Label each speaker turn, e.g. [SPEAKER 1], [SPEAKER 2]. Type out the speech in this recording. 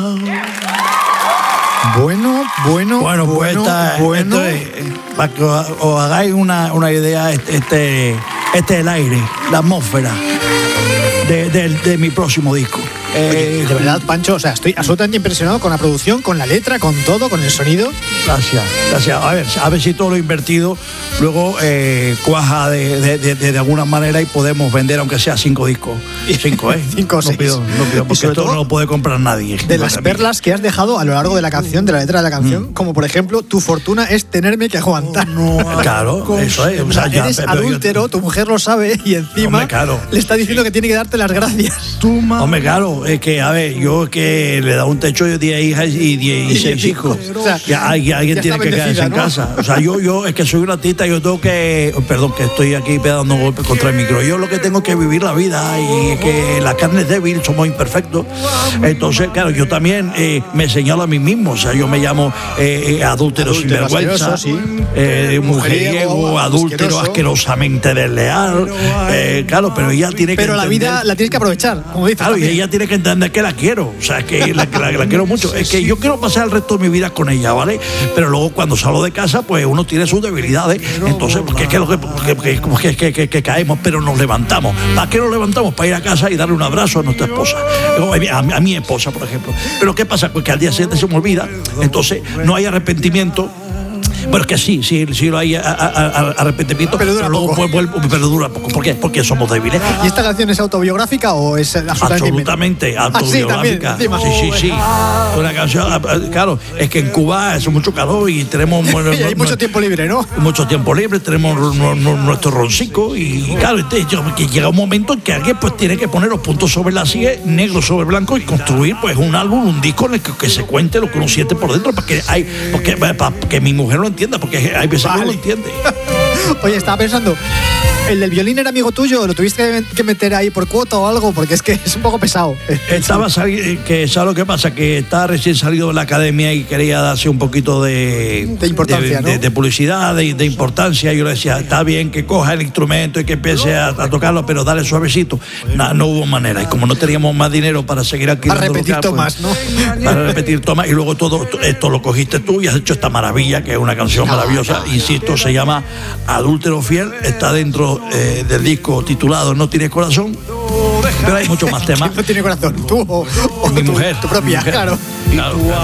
[SPEAKER 1] Bueno.
[SPEAKER 2] Para que os hagáis una idea, este es el aire, la atmósfera de mi próximo disco.
[SPEAKER 1] Oye, de verdad, Pancho, o sea, estoy absolutamente impresionado con la producción, con la letra, con todo, con el sonido.
[SPEAKER 2] Gracias. A ver si todo lo invertido luego cuaja de alguna manera y podemos vender aunque sea 5 discos. 5, ¿eh?
[SPEAKER 1] 5 o 6.
[SPEAKER 2] No pido, porque esto no lo puede comprar nadie.
[SPEAKER 1] De las perlas que has dejado a lo largo de la canción, de la letra de la canción, como por ejemplo, tu fortuna es tenerme que aguantar.
[SPEAKER 2] Claro, eso es.
[SPEAKER 1] O sea, eres adúltero, tu mujer lo sabe y encima le está diciendo que tiene que darte las gracias.
[SPEAKER 2] Hombre, claro. Es que, a ver, yo que le da un techo de 10 hijas y 6 hijos. O sea, alguien tiene que quedarse en casa. O sea, yo es que soy un artista, yo tengo que... Perdón, que estoy aquí dando golpes contra el micro. Yo lo que tengo que vivir la vida y es que la carne es débil, somos imperfectos. Entonces, claro, yo también me señalo a mí mismo. O sea, yo me llamo adúltero sinvergüenza, mujeriego, adúltero asquerosamente desleal. Claro, pero ella tiene que...
[SPEAKER 1] Pero la vida la tienes que aprovechar, como dices.
[SPEAKER 2] Claro, y ella tiene que entender que la quiero, o sea, que la quiero mucho. Es que yo quiero pasar el resto de mi vida con ella, ¿vale? Pero luego cuando salgo de casa, pues uno tiene sus debilidades. Entonces, porque es que caemos, pero nos levantamos. ¿Para qué nos levantamos? Para ir a casa y darle un abrazo a nuestra esposa. A mi esposa, por ejemplo. Pero ¿qué pasa? Pues que al día siguiente se me olvida. Entonces, no hay arrepentimiento. Bueno, es que sí lo hay arrepentimiento, pero luego dura poco. ¿Por qué? Porque somos débiles.
[SPEAKER 1] ¿Y esta canción es autobiográfica o es
[SPEAKER 2] absolutamente autobiográfica? Sí. Una canción, claro, es que en Cuba hace mucho calor y tenemos...
[SPEAKER 1] y hay mucho tiempo libre, ¿no?
[SPEAKER 2] Mucho tiempo libre, tenemos nuestro roncico y claro, que llega un momento en que alguien pues tiene que poner los puntos sobre la silla, negro sobre blanco y construir pues un álbum, un disco en el que se cuente lo que uno siente por dentro, para que mi mujer lo entienda, porque hay veces que no lo entiende.
[SPEAKER 1] Oye, estaba pensando, ¿el del violín era amigo tuyo? ¿Lo tuviste que meter ahí por cuota o algo? Porque es que es un poco pesado.
[SPEAKER 2] ¿Sabes lo que pasa? Que está recién salido de la academia y quería darse un poquito de
[SPEAKER 1] importancia, ¿no?
[SPEAKER 2] de publicidad, de importancia. Yo le decía, está bien que coja el instrumento y que empiece a tocarlo, pero dale suavecito. No hubo manera. Y como no teníamos más dinero para seguir aquí...
[SPEAKER 1] Para repetir tomas, ¿no?
[SPEAKER 2] Para repetir tomas. Y luego todo esto lo cogiste tú y has hecho esta maravilla, que es una canción maravillosa. Insisto, se llama Adúltero Fiel. Está dentro del disco titulado No Tienes Corazón, pero hay muchos más temas.
[SPEAKER 1] ¿Quién no tiene corazón? ¿Tú o
[SPEAKER 2] mi mujer?
[SPEAKER 1] Tu propia, claro.